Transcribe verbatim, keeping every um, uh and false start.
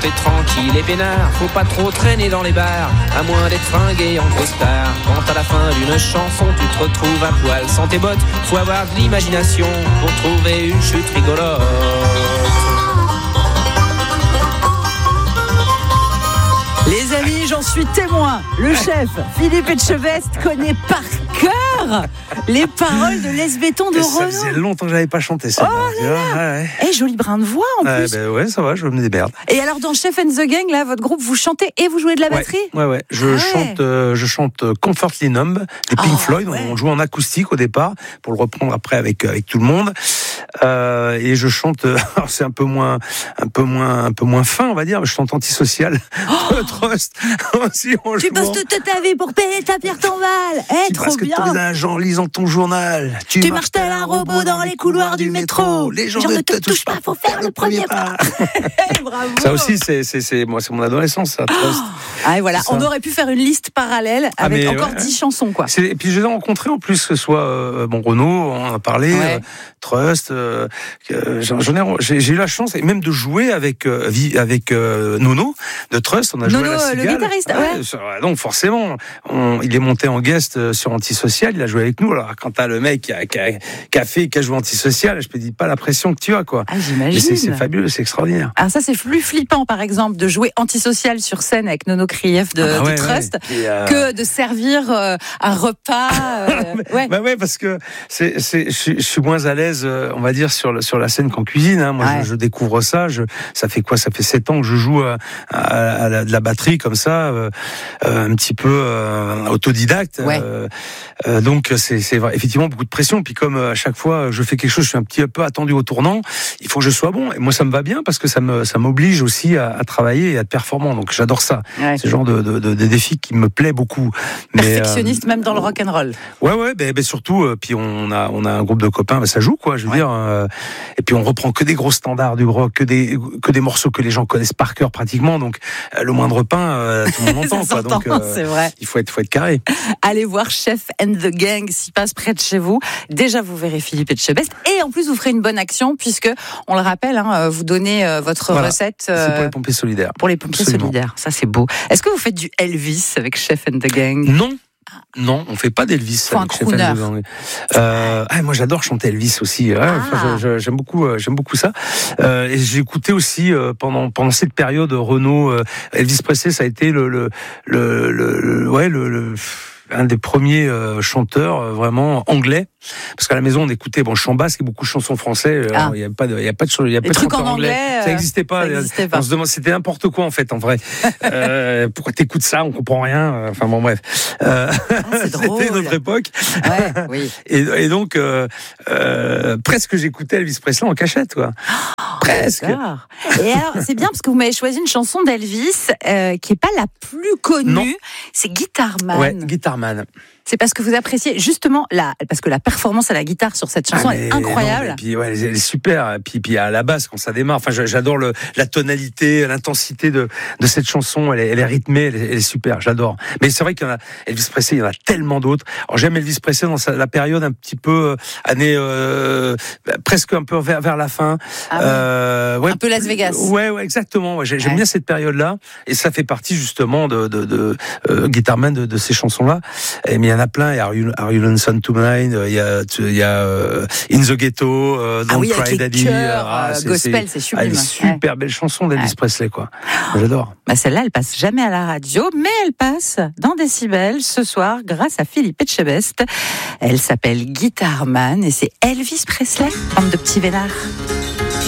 t'es tranquille et peinard, faut pas trop traîner dans les bars, à moins d'être fringué en grosse star. Quand à la fin d'une chanson tu te retrouves à poil sans tes bottes, faut avoir de l'imagination pour trouver une chute rigolote. Les amis, j'en suis témoin. Le chef, Philippe Etchebest, connaît par cœur les paroles de Laisse Béton de Et Renaud. ça faisait longtemps que j'avais pas chanté ça. Oh là là. Ouais. Eh, joli brin de voix en ouais, plus. Ben ouais, ça va, je me démerde. Et alors dans Chef and the Gang, là, votre groupe, vous chantez et vous jouez de la batterie ? Ouais, ouais, ouais. Je ouais. chante, euh, je chante Comfortably Numb de Pink oh, Floyd. Ouais. On joue en acoustique au départ pour le reprendre après avec avec tout le monde. Euh, et je chante. Alors c'est un peu moins, un peu moins, un peu moins fin, on va dire. Mais je chante Antisocial. Oh Trust. Aussi, en tu passes toute ta vie pour payer ta pierre ton val. Eh, trop parce bien. Parce que ton argent en lisant ton journal. Tu, tu marches tel un robot dans les couloirs du métro. Les gens, Les gens ne te touchent pas, faut faire le premier pas. Bravo. Ça aussi, c'est, c'est, c'est, moi, c'est mon adolescence, ça. Oh. Ah, et voilà, on aurait pu faire une liste parallèle avec ah, encore ouais. dix chansons, quoi. C'est, et puis je les ai rencontrés en plus, que ce soit euh, bon Renaud, on en a parlé, ouais. euh, Trust. Euh, j'en, j'en ai, j'ai, j'ai eu la chance, et même de jouer avec euh, avec euh, Nono de Trust. On a Nono, joué à la Cigale. Le guitariste. Ouais. Ouais. Donc forcément, on, il est monté en guest sur Antisocial. Il a joué avec nous. Alors quand t'as le mec qui a, qui a, qui a fait, qui a joué Antisocial, je te dis pas la pression que tu as, quoi. Ah, j'imagine. C'est, c'est fabuleux, c'est extraordinaire. Alors ça, c'est plus flippant, par exemple, de jouer Antisocial sur scène avec Nono Krief de, ah bah ouais, de Trust, ouais. Puis, euh... que de servir euh, un repas. Euh, ouais. Bah ouais, parce que c'est, c'est, je, je suis moins à l'aise, euh, on va dire, sur, le, sur la scène qu'en cuisine. Hein. Moi, ouais. je, je découvre ça. Je, ça fait quoi ? Ça fait sept ans que je joue à, à, à la, de la batterie comme ça, euh, un petit peu euh, autodidacte. Ouais. Euh, euh, donc c'est, c'est effectivement beaucoup de pression. Puis comme à chaque fois je fais quelque chose, je suis un petit peu attendu au tournant. Il faut que je sois bon. Et moi, ça me va bien parce que ça me, ça m'oblige aussi à, à travailler et à être performant. Donc j'adore ça. Ouais. C'est le genre de, de, de, de défi qui me plaît beaucoup. Perfectionniste mais, euh, même dans le rock and roll. Ouais, ouais. Ben, ben surtout. Euh, puis on a, on a un groupe de copains. Ben ça joue, quoi. Je veux ouais. dire. Euh, et puis on reprend que des gros standards du rock, que des, que des morceaux que les gens connaissent par cœur pratiquement. Donc euh, le moindre pain, euh, tout le monde entend. quoi. Donc euh, c'est vrai. Il faut être, faut être carré. Allez voir Chef and the Gang s'il passe près de chez vous. Déjà, vous verrez Philippe Etchebest. Et en plus, vous ferez une bonne action puisque, on le rappelle, hein, vous donnez euh, votre voilà. recette. Euh, c'est pour les pompiers solidaires. Pour les pompiers Absolument. solidaires. Ça, c'est beau. Est-ce que vous faites du Elvis avec Chef and the Gang ? Non. Non, on fait pas d'Elvis. Faut avec un crooner. Euh, ah, moi, j'adore chanter Elvis aussi. Ouais, ah. enfin, je, je, j'aime beaucoup, euh, j'aime beaucoup ça. Euh, et j'ai écouté aussi euh, pendant pendant cette période Renaud, euh, Elvis Presley, ça a été le le le, le, le ouais le, le un des premiers euh, chanteurs euh, vraiment anglais, parce qu'à la maison on écoutait bon chant basque et beaucoup de chansons français. Il ah. y a pas de, il y a pas de, il y a pas de chanteurs en anglais. anglais. Ça n'existait pas. Ça existait pas. On se demande, c'était n'importe quoi en fait, en vrai. euh, pourquoi t'écoutes ça ? On comprend rien. Enfin bon, bref. Euh, ah, c'est drôle. C'était notre époque. Ouais, oui. Et, et donc euh, euh, presque j'écoutais Elvis Presley en cachette, quoi. Oh, presque. D'accord. Et alors c'est bien parce que vous m'avez choisi une chanson d'Elvis euh, qui est pas la plus connue. Non. C'est Guitar Man. Ouais, Guitar Man. C'est parce que vous appréciez justement la, parce que la performance à la guitare sur cette chanson ah, est incroyable. Non, et puis ouais, elle est super. Et puis, puis à la basse quand ça démarre. Enfin, j'adore le, la tonalité, l'intensité de, de cette chanson. Elle est, elle est rythmée, elle est, elle est super. J'adore. Mais c'est vrai qu'il y en a. Elvis Presley, il y en a tellement d'autres. Alors j'aime Elvis Presley dans sa, la période un petit peu euh, année euh, presque un peu vers, vers la fin. Ah ouais. Euh, ouais, un peu Las Vegas. Ouais, ouais, exactement. Ouais, j'aime ouais. bien cette période-là. Et ça fait partie justement de, de, de euh, Guitar Man, de, de ces chansons-là. Et mais il y en a plein. Il y a Are You, Are You Lonesome Tonight, il y a, il y a uh, In the Ghetto, uh, Don't ah oui, Cry Daddy. Chœurs, ah, c'est, gospel, c'est, c'est sublime. Ah, super ouais. belle chanson d'Elvis ouais. Presley, quoi. J'adore. Bah celle-là, elle passe jamais à la radio, mais elle passe dans Décibel ce soir grâce à Philippe Etchebest. Elle s'appelle Guitar Man et c'est Elvis Presley, bande de petits vénards.